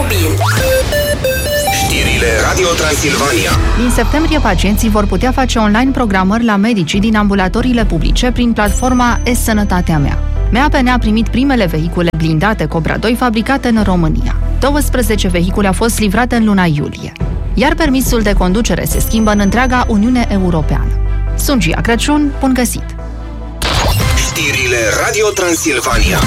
mobil. Știrile Radio Transilvania. Din septembrie, pacienții vor putea face online programări la medicii din ambulatoriile publice prin platforma e-Sănătatea Mea. MAPN a primit primele vehicule blindate Cobra 2 fabricate în România. 12 vehicule au fost livrate în luna iulie. Iar permisul de conducere se schimbă în întreaga Uniune Europeană. Sunt Gia Crăciun, bun găsit! Știrile Radio Transilvania.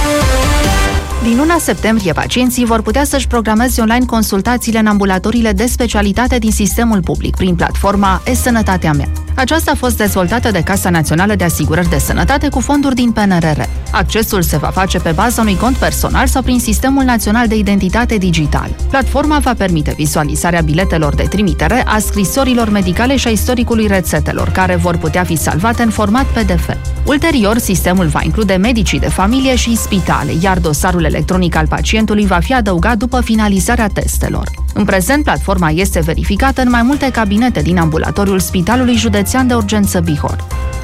Din luna septembrie, pacienții vor putea să-și programeze online consultațiile în ambulatoriile de specialitate din sistemul public, prin platforma e-Sănătatea Mea. Aceasta a fost dezvoltată de Casa Națională de Asigurări de Sănătate cu fonduri din PNRR. Accesul se va face pe baza unui cont personal sau prin Sistemul Național de Identitate Digital. Platforma va permite vizualizarea biletelor de trimitere, a scrisorilor medicale și a istoricului rețetelor, care vor putea fi salvate în format PDF. Ulterior, sistemul va include medicii de familie și spitale, iar dosarul electronic al pacientului va fi adăugat după finalizarea testelor. În prezent, platforma este verificată în mai multe cabinete din ambulatoriul Spitalului Județean de Urgență Bihor.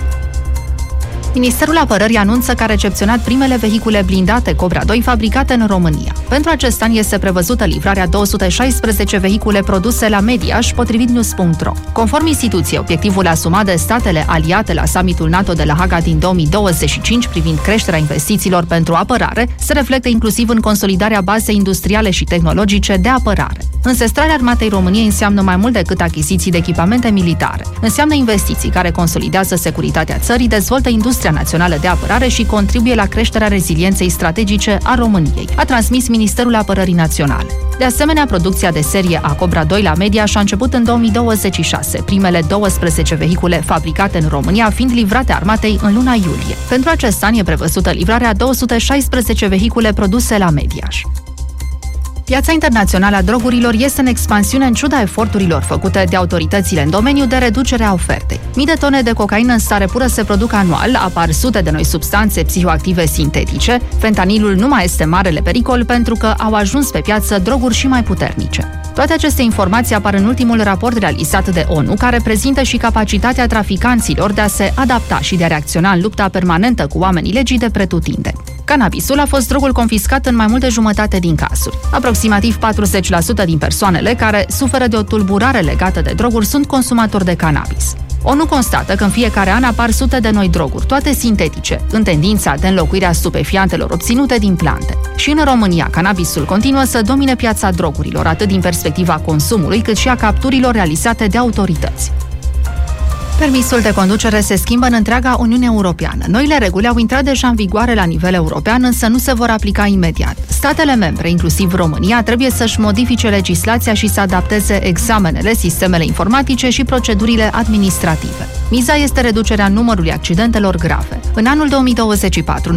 Ministerul Apărării anunță că a recepționat primele vehicule blindate Cobra 2 fabricate în România. Pentru acest an este prevăzută livrarea 216 vehicule produse la Mediaș, potrivit News.ro. Conform instituției, obiectivul asumat de statele aliate la summitul NATO de la Haga din 2025 privind creșterea investițiilor pentru apărare se reflectă inclusiv în consolidarea bazei industriale și tehnologice de apărare. Înzestrarea Armatei României înseamnă mai mult decât achiziții de echipamente militare. Înseamnă investiții care consolidează securitatea țării, dezvoltă industria națională de apărare și contribuie la creșterea rezilienței strategice a României, a transmis Ministerul Apărării Naționale. De asemenea, producția de serie a Cobra 2 la Mediaș a început în 2026, primele 12 vehicule fabricate în România fiind livrate armatei în luna iulie. Pentru acest an e prevăzută livrarea 216 vehicule produse la Mediaș. Piața internațională a drogurilor este în expansiune în ciuda eforturilor făcute de autoritățile în domeniu de reducere a ofertei. Mii de tone de cocaină în stare pură se produc anual, apar sute de noi substanțe psihoactive sintetice, fentanilul nu mai este marele pericol pentru că au ajuns pe piață droguri și mai puternice. Toate aceste informații apar în ultimul raport realizat de ONU, care prezintă și capacitatea traficanților de a se adapta și de a reacționa în lupta permanentă cu oamenii legii de pretutindeni. Cannabisul a fost drogul confiscat în mai mult de jumătate din cazuri. Aproximativ 40% din persoanele care suferă de o tulburare legată de droguri sunt consumatori de cannabis. ONU constată că în fiecare an apar sute de noi droguri, toate sintetice, în tendința de înlocuire a stupefiantelor obținute din plante. Și în România, cannabisul continuă să domine piața drogurilor, atât din perspectiva consumului, cât și a capturilor realizate de autorități. Permisul de conducere se schimbă în întreaga Uniune Europeană. Noile reguli au intrat deja în vigoare la nivel european, însă nu se vor aplica imediat. Statele membre, inclusiv România, trebuie să-și modifice legislația și să adapteze examenele, sistemele informatice și procedurile administrative. Miza este reducerea numărului accidentelor grave. În anul 2024,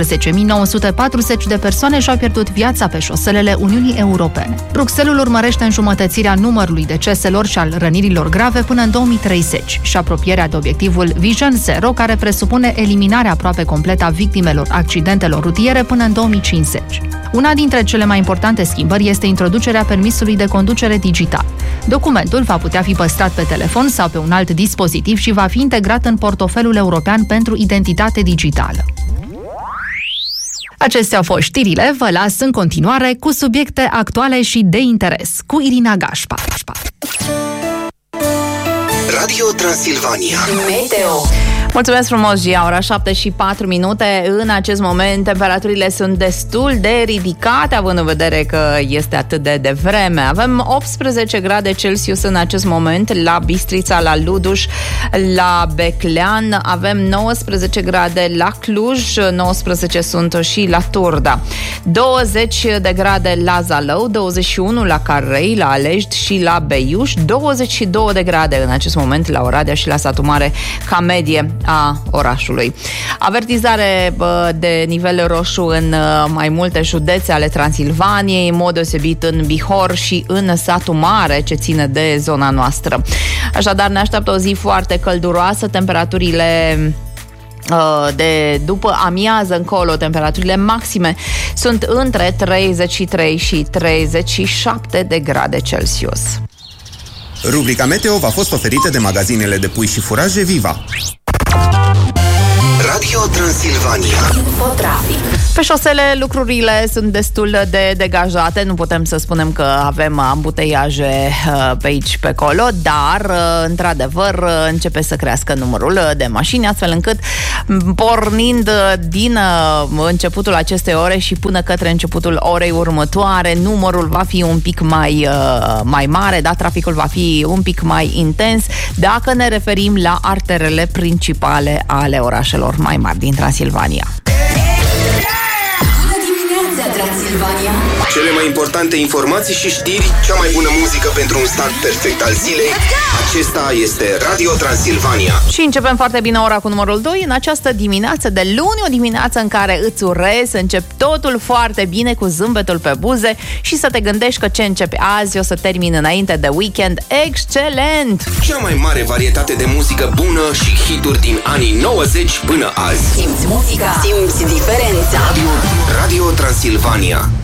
19.940 de persoane și-au pierdut viața pe șoselele Uniunii Europene. Bruxelles urmărește înjumătățirea numărului deceselor și al rănirilor grave până în 2030 și apropierea de obiectivul Vision Zero, care presupune eliminarea aproape completă a victimelor accidentelor rutiere până în 2050. Una dintre cele mai importante schimbări este introducerea permisului de conducere digital. Documentul va putea fi păstrat pe telefon sau pe un alt dispozitiv și va fi integrat în portofelul european pentru identitate digitală. Acestea au fost știrile, vă las în continuare cu subiecte actuale și de interes, cu Irina Gașpa. Radio Transilvania. Meteo. Mulțumesc frumos, Gia, ora 7:04. În acest moment temperaturile sunt destul de ridicate, având în vedere că este atât de devreme. Avem 18 grade Celsius în acest moment la Bistrița, la Luduș, la Beclean. Avem 19 grade la Cluj, 19 sunt și la Turda. 20 de grade la Zalău, 21 la Carrei, la Alești și la Beiuș, 22 de grade în acest moment la Oradea și la Satu Mare ca medie a orașului. Avertizare de nivel roșu în mai multe județe ale Transilvaniei, în mod deosebit în Bihor și în Satu Mare, ce ține de zona noastră. Așadar, ne așteaptă o zi foarte călduroasă, temperaturile de după amiază încolo, temperaturile maxime sunt între 33 și 37 de grade Celsius. Rubrica Meteo v-a fost oferită de magazinele de pui și furaje Viva. Radio Transilvania. Infotrafic. Pe șosele lucrurile sunt destul de degajate, nu putem să spunem că avem ambuteiaje pe aici, pe acolo, dar într-adevăr începe să crească numărul de mașini, astfel încât pornind din începutul acestei ore și până către începutul orei următoare, numărul va fi un pic mai mare, da, traficul va fi un pic mai intens dacă ne referim la arterele principale ale orașelor mai mari din Transilvania. Transilvania. Cele mai importante informații și știri, cea mai bună muzică pentru un start perfect al zilei. Acesta este Radio Transilvania. Și începem foarte bine ora cu numărul 2 în această dimineață de luni, o dimineață în care îți urez să începi totul foarte bine cu zâmbetul pe buze și să te gândești că ce începi azi o să termin înainte de weekend excelent. Cea mai mare varietate de muzică bună și hituri din anii 90 până azi. Simți muzica, simți diferența. Radio Transilvania.